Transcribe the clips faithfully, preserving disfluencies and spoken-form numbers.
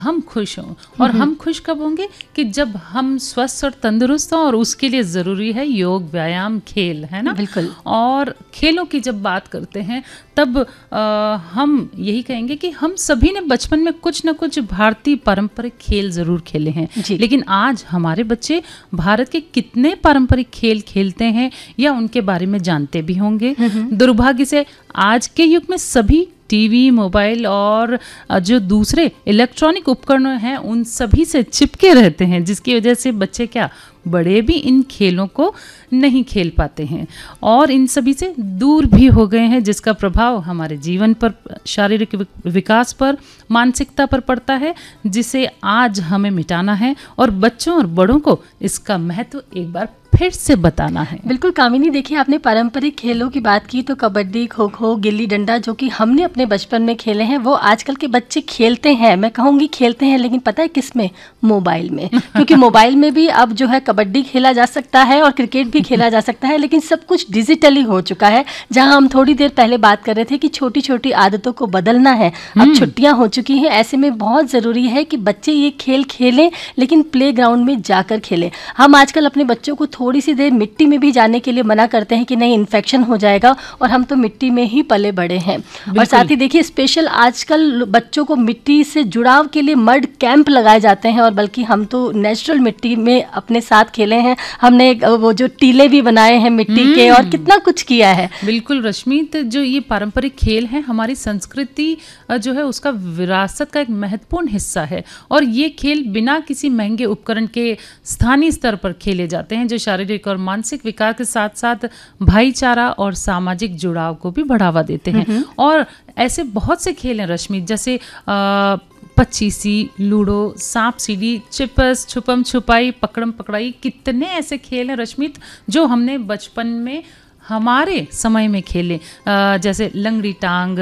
हम खुश हों। और हम खुश कब होंगे कि जब हम स्वस्थ और तंदुरुस्त हों, और उसके लिए ज़रूरी है योग, व्यायाम, खेल, है ना। बिल्कुल। और खेलों की जब बात करते हैं तब आ, हम यही कहेंगे कि हम सभी ने बचपन में कुछ न कुछ भारतीय पारंपरिक खेल ज़रूर खेले हैं, लेकिन आज हमारे बच्चे भारत के कितने पारंपरिक खेल खेलते हैं या उनके बारे में जानते भी होंगे। दुर्भाग्य से आज के युग में सभी टीवी, मोबाइल और जो दूसरे इलेक्ट्रॉनिक उपकरण हैं उन सभी से चिपके रहते हैं, जिसकी वजह से बच्चे क्या, बड़े भी इन खेलों को नहीं खेल पाते हैं और इन सभी से दूर भी हो गए हैं, जिसका प्रभाव हमारे जीवन पर, शारीरिक विकास पर, मानसिकता पर पड़ता है, जिसे आज हमें मिटाना है और बच्चों और बड़ों को इसका महत्व एक बार फिर से बताना है। बिल्कुल कामिनी, देखिए आपने पारंपरिक खेलों की बात की तो कबड्डी, खो खो, गिल्ली डंडा जो कि हमने अपने बचपन में खेले हैं वो आजकल के बच्चे खेलते हैं। मैं कहूँगी खेलते हैं, लेकिन पता है किस में? मोबाइल में। क्योंकि मोबाइल में भी अब जो है कबड्डी खेला जा सकता है और क्रिकेट भी खेला जा सकता है, लेकिन सब कुछ डिजिटली हो चुका है। जहाँ हम थोड़ी देर पहले बात कर रहे थे कि छोटी छोटी आदतों को बदलना है, अब छुट्टियाँ हो चुकी हैं, ऐसे में बहुत ज़रूरी है कि बच्चे ये खेल खेलें, लेकिन प्ले ग्राउंड में जाकर खेलें। हम आजकल अपने बच्चों को थोड़ी सी देर मिट्टी में भी जाने के लिए मना करते हैं कि नहीं इन्फेक्शन हो जाएगा, और हम तो मिट्टी में ही पले बड़े हैं। और साथ ही देखिए स्पेशल आजकल बच्चों को मिट्टी से जुड़ाव के लिए मड कैंप लगाए जाते हैं, और बल्कि हम तो नेचुरल मिट्टी में अपने साथ खेले हैं। हमने वो जो टीले भी बनाए हैं मिट्टी के और कितना कुछ किया है। बिल्कुल रश्मित, जो ये पारंपरिक खेल है हमारी संस्कृति जो है उसका विरासत का एक महत्वपूर्ण हिस्सा है, और ये खेल बिना किसी महंगे उपकरण के स्थानीय स्तर पर खेले जाते हैं, जो शारीरिक और मानसिक विकास के साथ साथ भाईचारा और सामाजिक जुड़ाव को भी बढ़ावा देते हैं। और ऐसे बहुत से खेल हैं रश्मि, जैसे आ, पचीसी, लूडो, सांप सीढ़ी, चिपस, छुपम छुपाई, पकड़म पकड़ाई, कितने ऐसे खेल हैं रश्मित जो हमने बचपन में हमारे समय में खेले। आ, जैसे लंगड़ी टांग,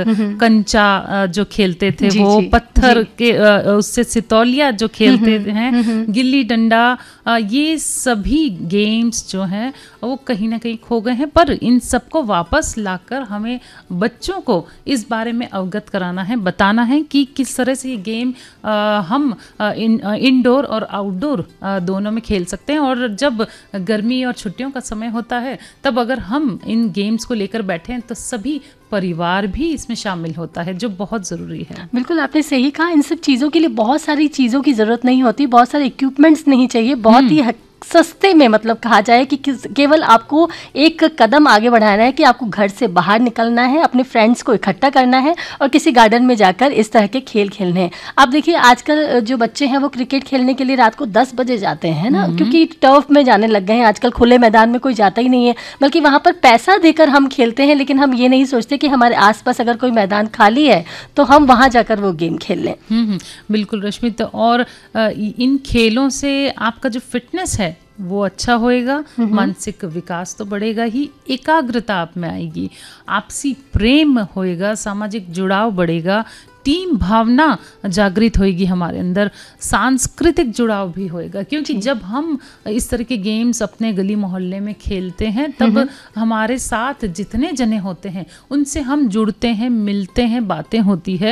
कंचा जो खेलते थे जी, वो जी, पत्थर जी. के आ, उससे सितौलिया जो खेलते हैं, गिल्ली डंडा, आ, ये सभी गेम्स जो हैं वो कहीं ना कहीं खो गए हैं। पर इन सबको वापस लाकर हमें बच्चों को इस बारे में अवगत कराना है, बताना है कि किस तरह से ये गेम आ, हम आ, इन, आ, इंडोर और आउटडोर दोनों में खेल सकते हैं। और जब गर्मी और छुट्टियों का समय होता है तब अगर हम इन गेम्स को लेकर बैठे हैं तो सभी परिवार भी इसमें शामिल होता है, जो बहुत ज़रूरी है। बिल्कुल आपने सही कहा, इन सब चीज़ों के लिए बहुत सारी चीज़ों की ज़रूरत नहीं होती, बहुत सारे इक्विपमेंट्स नहीं चाहिए, बहुत ही सस्ते में, मतलब कहा जाए कि केवल आपको एक कदम आगे बढ़ाना है कि आपको घर से बाहर निकलना है, अपने फ्रेंड्स को इकट्ठा करना है और किसी गार्डन में जाकर इस तरह के खेल खेलने हैं। आप देखिए आजकल जो बच्चे हैं वो क्रिकेट खेलने के लिए रात को दस बजे जाते हैं ना, क्योंकि टर्फ में जाने लग गए हैं आजकल, खुले मैदान में कोई जाता ही नहीं है, बल्कि वहाँ पर पैसा देकर हम खेलते हैं। लेकिन हम ये नहीं सोचते कि हमारे आसपास अगर कोई मैदान खाली है तो हम वहाँ जाकर वो गेम खेल लें। बिल्कुल रश्मित, और इन खेलों से आपका जो फिटनेस है वो अच्छा होएगा, मानसिक विकास तो बढ़ेगा ही, एकाग्रता आप में आएगी, आपसी प्रेम होएगा, सामाजिक जुड़ाव बढ़ेगा, टीम भावना जागृत होएगी हमारे अंदर, सांस्कृतिक जुड़ाव भी होएगा। क्योंकि जब हम इस तरह के गेम्स अपने गली मोहल्ले में खेलते हैं तब हमारे साथ जितने जने होते हैं उनसे हम जुड़ते हैं, मिलते हैं, बातें होती है,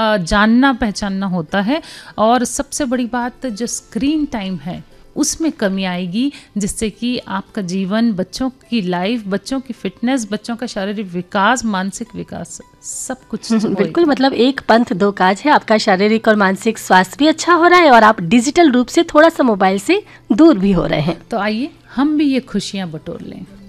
जानना पहचानना होता है। और सबसे बड़ी बात, जो स्क्रीन टाइम है उसमें कमी आएगी, जिससे कि आपका जीवन, बच्चों की लाइफ, बच्चों की फिटनेस, बच्चों का शारीरिक विकास, मानसिक विकास, सब कुछ बिल्कुल, मतलब एक पंथ दो काज है, आपका शारीरिक और मानसिक स्वास्थ्य भी अच्छा हो रहा है और आप डिजिटल रूप से थोड़ा सा मोबाइल से दूर भी हो रहे हैं। तो आइए हम भी ये खुशियाँ बटोर लें।